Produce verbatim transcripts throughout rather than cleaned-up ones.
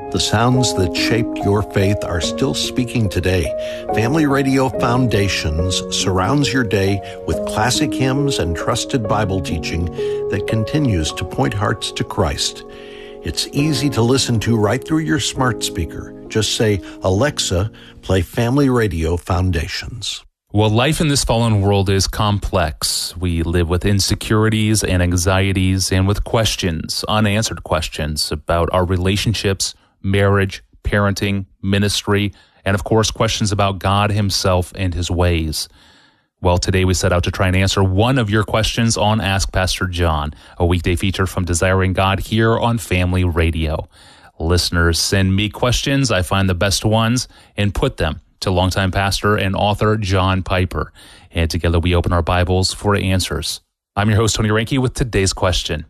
The sounds that shaped your faith are still speaking today. Family Radio Foundations surrounds your day with classic hymns and trusted Bible teaching that continues to point hearts to Christ. It's easy to listen to right through your smart speaker. Just say, Alexa, play Family Radio Foundations. Well, life in this fallen world is complex. We live with insecurities and anxieties and with questions, unanswered questions about our relationships, marriage, parenting, ministry, and of course, questions about God himself and his ways. Well, today we set out to try and answer one of your questions on Ask Pastor John, a weekday feature from Desiring God here on Family Radio. Listeners send me questions. I find the best ones and put them to longtime pastor and author John Piper. And together we open our Bibles for answers. I'm your host, Tony Reinke, with today's question.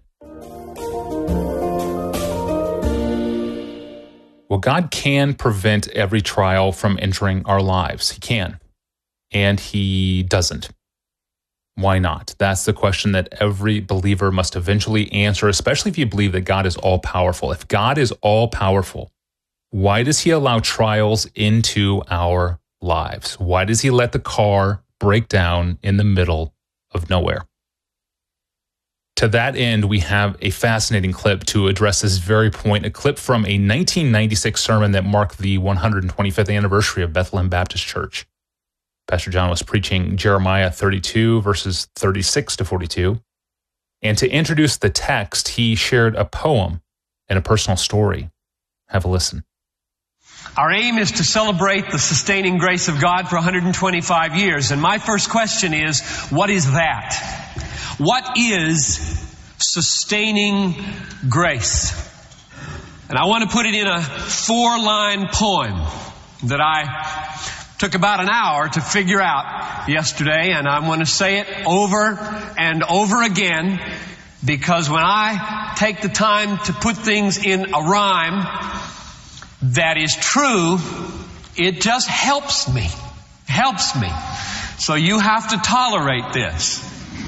Well, God can prevent every trial from entering our lives. He can. And he doesn't. Why not? That's the question that every believer must eventually answer, especially if you believe that God is all-powerful. If God is all-powerful, why does he allow trials into our lives? Why does he let the car break down in the middle of nowhere? To that end, we have a fascinating clip to address this very point, a clip from a nineteen ninety-six sermon that marked the one hundred twenty-fifth anniversary of Bethlehem Baptist Church. Pastor John was preaching Jeremiah thirty-two, verses thirty-six to forty-two. And to introduce the text, he shared a poem and a personal story. Have a listen. Our aim is to celebrate the sustaining grace of God for one hundred twenty-five years. And my first question is, what is that? What is sustaining grace? And I want to put it in a four-line poem that I took about an hour to figure out yesterday, and I want to say it over and over again, because when I take the time to put things in a rhyme that is true, it just helps me. Helps me. So you have to tolerate this.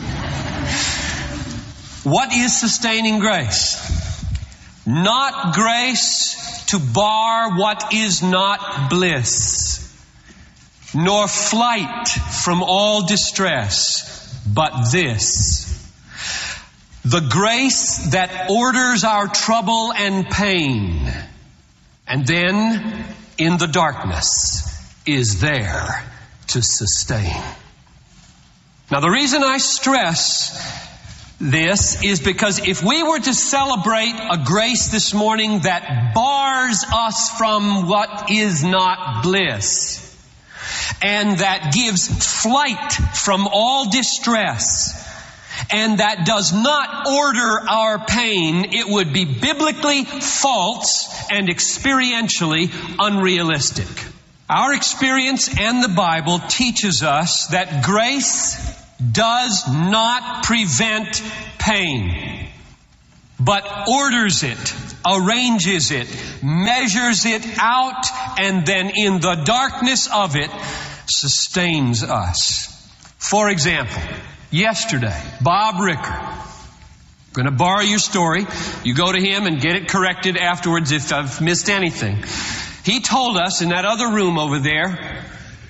What is sustaining grace? Not grace to bar what is not bliss, nor flight from all distress, but this: the grace that orders our trouble and pain, and then in the darkness is there to sustain. Now, the reason I stress this is because if we were to celebrate a grace this morning that bars us from what is not bliss, and that gives flight from all distress, and that does not order our pain, it would be biblically false and experientially unrealistic. Our experience and the Bible teaches us that grace does not prevent pain, but orders it, arranges it, measures it out, and then in the darkness of it sustains us. For example, yesterday, Bob Ricker, I'm going to borrow your story. You go to him and get it corrected afterwards if I've missed anything. He told us in that other room over there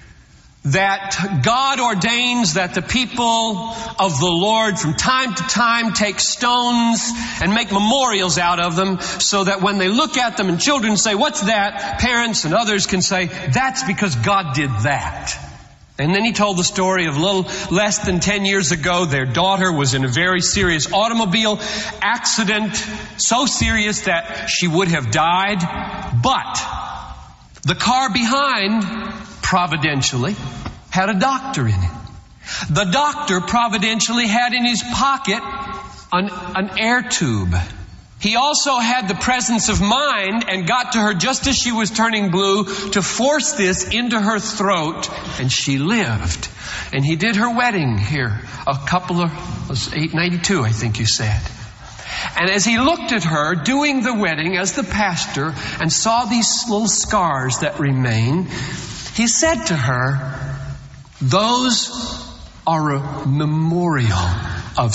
that God ordains that the people of the Lord from time to time take stones and make memorials out of them, so that when they look at them and children say, "What's that?" parents and others can say, "That's because God did that." And then he told the story of a little less than ten years ago, their daughter was in a very serious automobile accident, so serious that she would have died. But the car behind, providentially, had a doctor in it. The doctor providentially had in his pocket an, an air tube. He also had the presence of mind and got to her just as she was turning blue to force this into her throat, and she lived. And he did her wedding here a couple of, it was eight ninety-two, I think you said. And as he looked at her doing the wedding as the pastor and saw these little scars that remain, he said to her, "Those are a memorial of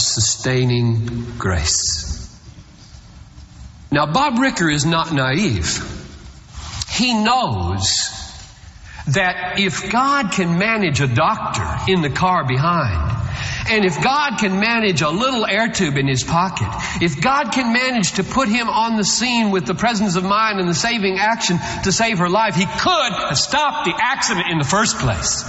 sustaining grace." Now, Bob Ricker is not naive. he knows that if God can manage a doctor in the car behind, and if God can manage a little air tube in his pocket, if God can manage to put him on the scene with the presence of mind and the saving action to save her life, he could have stopped the accident in the first place.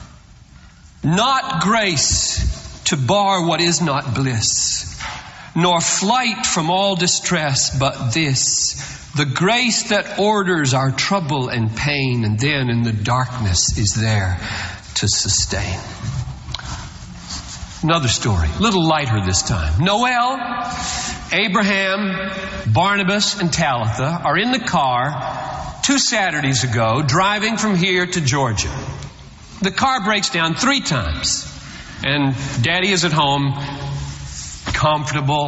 Not grace to bar what is not bliss, nor flight from all distress, but this, the grace that orders our trouble and pain, and then in the darkness is there to sustain. Another story, a little lighter this time. Noel, Abraham, Barnabas, and Talitha are in the car two Saturdays ago driving from here to Georgia. The car breaks down three times, and Daddy is at home, comfortable.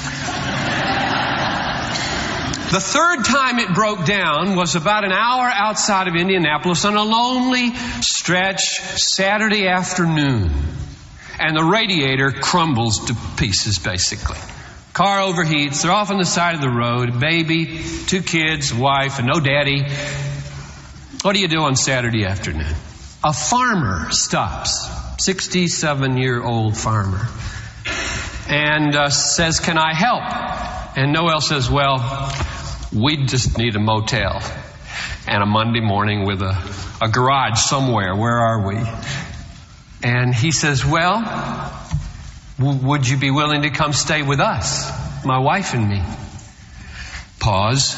The third time it broke down was about an hour outside of Indianapolis on a lonely stretch Saturday afternoon. And the radiator crumbles to pieces, basically. Car overheats. They're off on the side of the road. Baby, two kids, wife, and no daddy. What do you do on Saturday afternoon? A farmer stops. sixty-seven-year-old farmer. And uh, says, "Can I help?" And Noel says, "Well, we just need a motel. And a Monday morning with a, a garage somewhere. Where are we?" And he says, "Well, w- would you be willing to come stay with us, my wife and me?" Pause.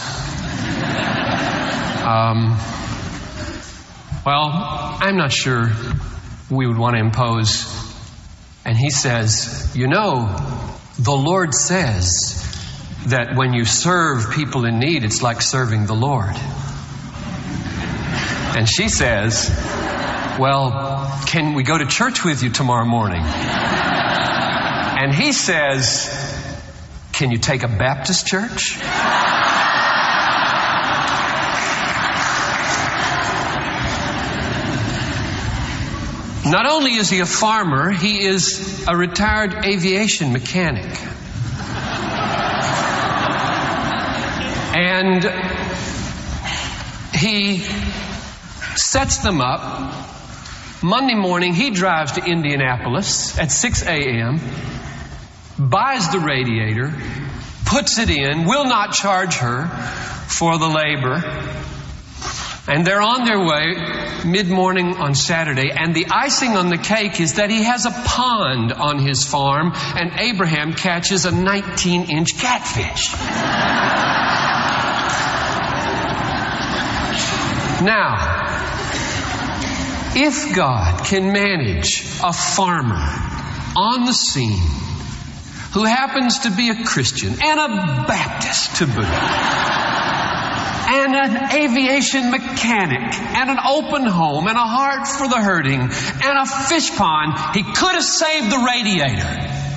Um, well, I'm not sure we would want to impose. And he says, "You know, the Lord says that when you serve people in need, it's like serving the Lord." And she says, "Well, can we go to church with you tomorrow morning?" And he says, "Can you take a Baptist church?" Not only is he a farmer, he is a retired aviation mechanic. And he sets them up. Monday morning, he drives to Indianapolis at six a.m., buys the radiator, puts it in, will not charge her for the labor, and they're on their way mid-morning on Saturday, and the icing on the cake is that he has a pond on his farm, and Abraham catches a nineteen-inch catfish. Now, if God can manage a farmer on the scene who happens to be a Christian and a Baptist to boot, and an aviation mechanic, and an open home, and a heart for the hurting, and a fish pond, he could have saved the radiator.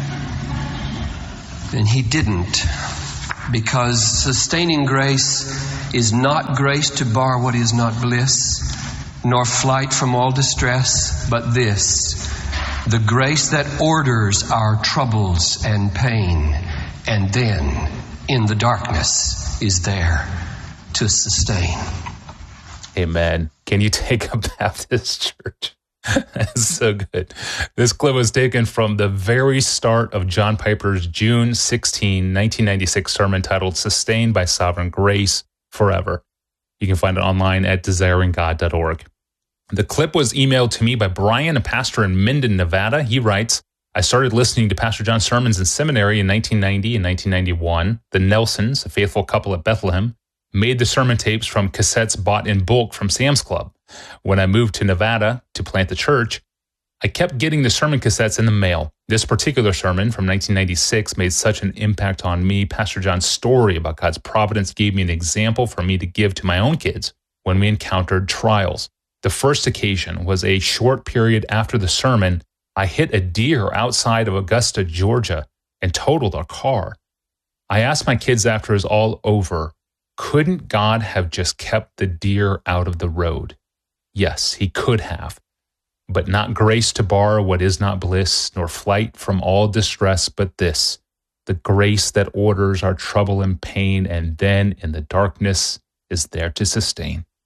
And he didn't, because sustaining grace is not grace to bar what is not bliss, nor flight from all distress, but this, the grace that orders our troubles and pain, and then in the darkness is there to sustain. Amen. Can you take a Baptist church? That's so good. This clip was taken from the very start of John Piper's June sixteenth, nineteen ninety-six sermon titled Sustained by Sovereign Grace Forever. You can find it online at desiring god dot org. The clip was emailed to me by Brian, a pastor in Minden, Nevada. He writes, "I started listening to Pastor John's sermons in seminary in nineteen ninety and nineteen ninety-one. The Nelsons, a faithful couple at Bethlehem, made the sermon tapes from cassettes bought in bulk from Sam's Club. When I moved to Nevada to plant the church, I kept getting the sermon cassettes in the mail. This particular sermon from nineteen ninety-six made such an impact on me. Pastor John's story about God's providence gave me an example for me to give to my own kids when we encountered trials. The first occasion was a short period after the sermon. I hit a deer outside of Augusta, Georgia, and totaled our car. I asked my kids after it was all over, couldn't God have just kept the deer out of the road? Yes, he could have, but not grace to bar what is not bliss, nor flight from all distress, but this, the grace that orders our trouble and pain, and then in the darkness is there to sustain."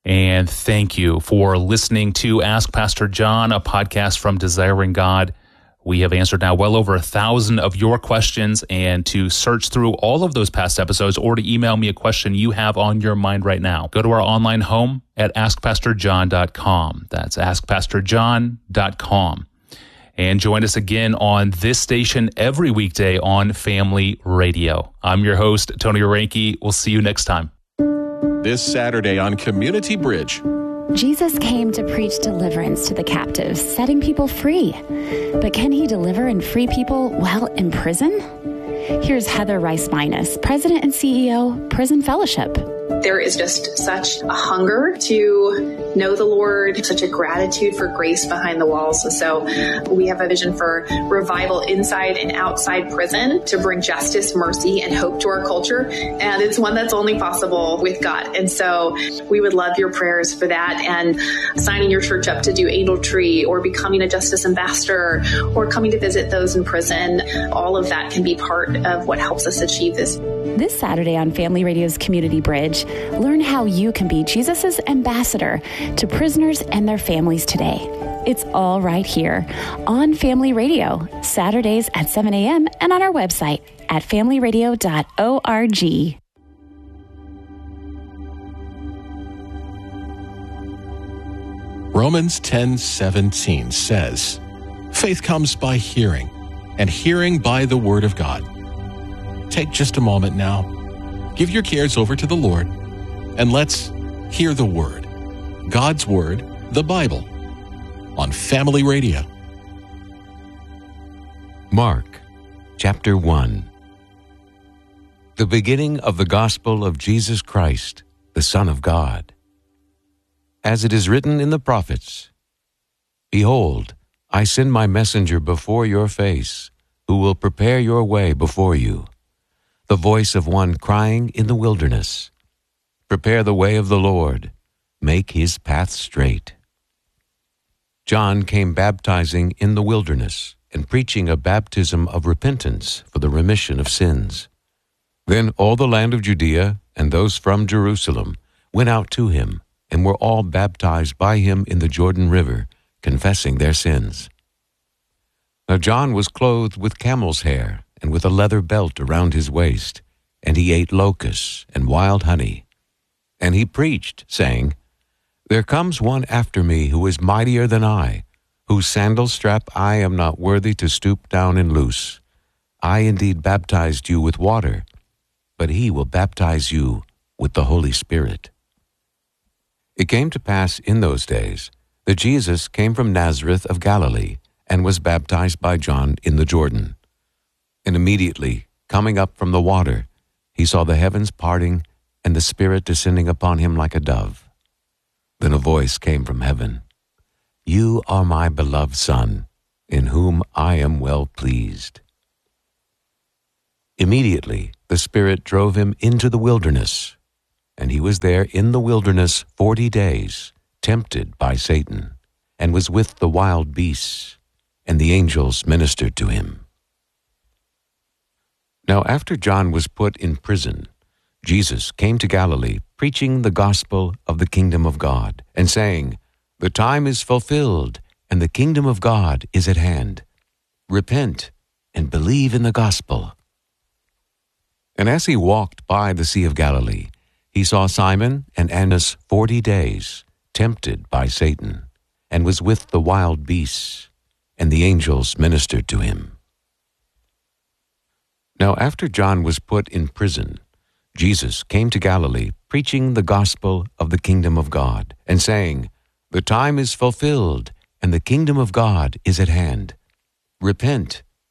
And thank you for listening to Ask Pastor John, a podcast from Desiring God. We have answered now well over a thousand of your questions, and to search through all of those past episodes or to email me a question you have on your mind right now, go to our online home at ask pastor john dot com. That's ask pastor john dot com. And join us again on this station every weekday on Family Radio. I'm your host, Tony Reinke. We'll see you next time. This Saturday on Community Bridge. Jesus came to preach deliverance to the captives, setting people free. But can he deliver and free people while in prison? Here's Heather Rice-Minus, President and C E O, Prison Fellowship. There is just such a hunger to know the Lord, such a gratitude for grace behind the walls. And so we have a vision for revival inside and outside prison to bring justice, mercy, and hope to our culture. And it's one that's only possible with God. And so we would love your prayers for that, and signing your church up to do Angel Tree or becoming a justice ambassador or coming to visit those in prison. All of that can be part of what helps us achieve this. This Saturday on Family Radio's Community Bridge, learn how you can be Jesus' ambassador to prisoners and their families today. It's all right here on Family Radio, Saturdays at seven a.m. and on our website at family radio dot org. Romans ten seventeen says, "Faith comes by hearing, and hearing by the word of God." Take just a moment now. Give your cares over to the Lord, and let's hear the Word, God's Word, the Bible, on Family Radio. Mark, chapter one. The beginning of the gospel of Jesus Christ, the Son of God. As it is written in the prophets, "Behold, I send my messenger before your face, who will prepare your way before you. The voice of one crying in the wilderness, prepare the way of the Lord, make his path straight." John came baptizing in the wilderness and preaching a baptism of repentance for the remission of sins. Then all the land of Judea and those from Jerusalem went out to him and were all baptized by him in the Jordan River, confessing their sins. Now John was clothed with camel's hair and with a leather belt around his waist, and he ate locusts and wild honey. And he preached, saying, "There comes one after me who is mightier than I, whose sandal strap I am not worthy to stoop down and loose. I indeed baptized you with water, but he will baptize you with the Holy Spirit." It came to pass in those days that Jesus came from Nazareth of Galilee and was baptized by John in the Jordan. And immediately, coming up from the water, he saw the heavens parting and the Spirit descending upon him like a dove. Then a voice came from heaven, "You are my beloved Son, in whom I am well pleased." Immediately, the Spirit drove him into the wilderness, and he was there in the wilderness forty days, tempted by Satan, and was with the wild beasts, and the angels ministered to him. Now after John was put in prison, Jesus came to Galilee, preaching the gospel of the kingdom of God, and saying, "The time is fulfilled, and the kingdom of God is at hand. Repent and believe in the gospel." And as he walked by the Sea of Galilee, he saw Simon and Annas forty days, tempted by Satan, and was with the wild beasts, and the angels ministered to him. Now after John was put in prison, Jesus came to Galilee, preaching the gospel of the kingdom of God, and saying, "The time is fulfilled, and the kingdom of God is at hand. Repent